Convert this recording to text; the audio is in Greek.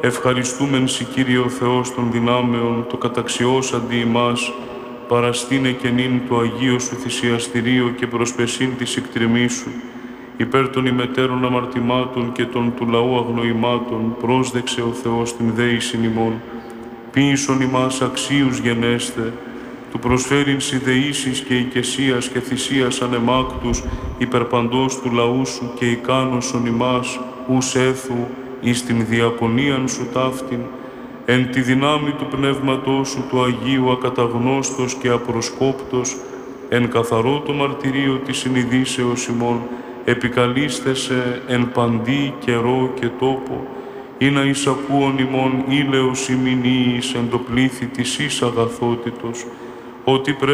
ευχαριστούμεν σοι Κύριε ο Θεός των δυνάμεων, το καταξιώσαντι ημάς, παραστήνε και νυν το Αγίο Σου θυσιαστηρίο και προσπεσίν της εκτριμής Σου, υπέρ των ημετέρων αμαρτημάτων και των του λαού αγνοημάτων, πρόσδεξε ο Θεός την δέησιν ημών, ποίησον ημάς αξίους γενέστε, του προσφέρειν συνδεήσεις και οικεσίας και θυσίας ανεμάκτους υπερπαντός του λαού Σου και ικάνωσον ημάς ους έθου εις την διακονίαν Σου ταύτην, εν τη δυνάμει του Πνεύματός Σου του Αγίου ακαταγνώστος και απροσκόπτος, εν καθαρό το μαρτυρίο της συνειδήσεως ημών, επικαλίστεσαι εν παντή καιρό και τόπο, ή να εισακούον ημών ήλαιος ημινίης εν το πλήθη της εις αγαθότητος, ότι